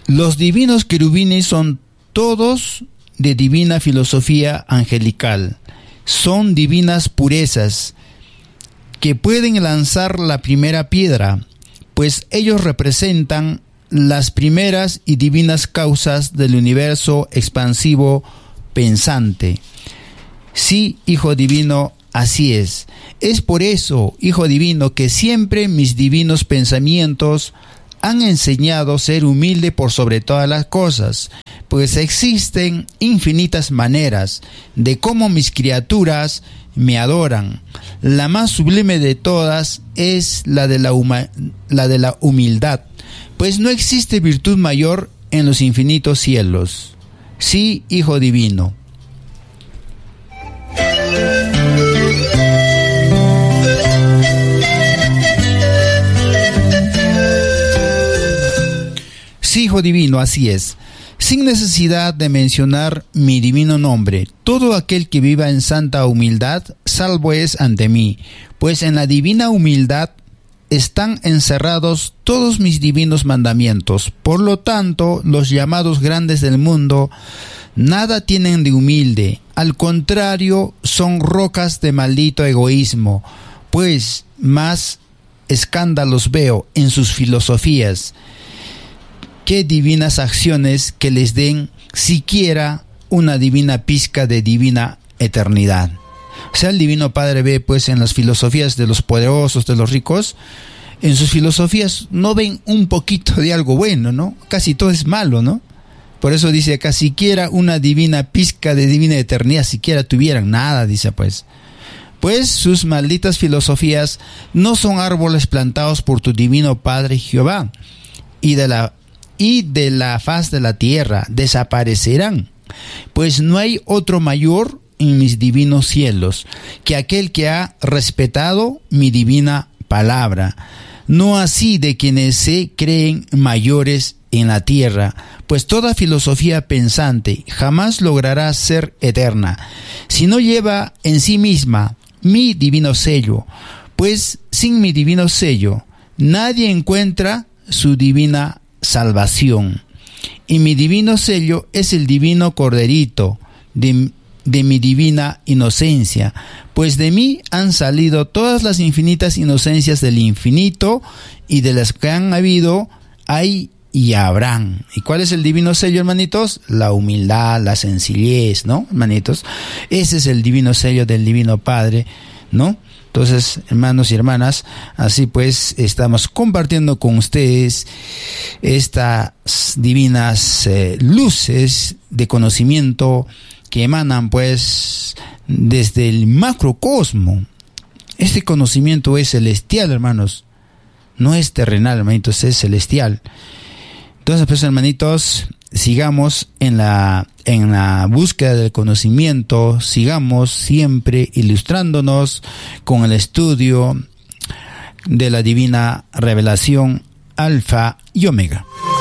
Los divinos querubines son todos de divina filosofía angelical. Son divinas purezas que pueden lanzar la primera piedra, pues ellos representan las primeras y divinas causas del universo expansivo pensante. Sí, Hijo Divino, así es. Es por eso, Hijo Divino, que siempre mis divinos pensamientos han enseñado ser humilde por sobre todas las cosas, pues existen infinitas maneras de cómo mis criaturas me adoran. La más sublime de todas es la de la humildad, pues no existe virtud mayor en los infinitos cielos. Sí, Hijo Divino. Sí, Hijo Divino, así es. Sin necesidad de mencionar mi divino nombre, todo aquel que viva en santa humildad, salvo es ante mí, pues en la divina humildad están encerrados todos mis divinos mandamientos. Por lo tanto, los llamados grandes del mundo nada tienen de humilde, al contrario, son rocas de maldito egoísmo, pues más escándalos veo en sus filosofías. Qué divinas acciones que les den siquiera una divina pizca de divina eternidad. O sea, el Divino Padre ve pues en las filosofías de los poderosos, de los ricos, en sus filosofías no ven un poquito de algo bueno, ¿no? Casi todo es malo, ¿no? Por eso dice acá, siquiera una divina pizca de divina eternidad, siquiera tuvieran nada, dice pues. Pues sus malditas filosofías no son árboles plantados por tu Divino Padre Jehová, y de la faz de la tierra desaparecerán, pues no hay otro mayor en mis divinos cielos que aquel que ha respetado mi divina palabra, no así de quienes se creen mayores en la tierra, pues toda filosofía pensante jamás logrará ser eterna si no lleva en sí misma mi divino sello, pues sin mi divino sello nadie encuentra su divina salvación. Y mi divino sello es el divino corderito de mi divina inocencia, pues de mí han salido todas las infinitas inocencias del infinito, y de las que han habido, hay y habrán. ¿Y cuál es el divino sello, hermanitos? La humildad, la sencillez, ¿no, hermanitos? Ese es el divino sello del Divino Padre, ¿no? Entonces, hermanos y hermanas, así pues estamos compartiendo con ustedes estas divinas luces de conocimiento que emanan pues desde el macrocosmo. Este conocimiento es celestial, hermanos, no es terrenal, hermanitos, es celestial. Entonces, pues, hermanitos, sigamos en la búsqueda del conocimiento, sigamos siempre ilustrándonos con el estudio de la divina revelación Alfa y Omega.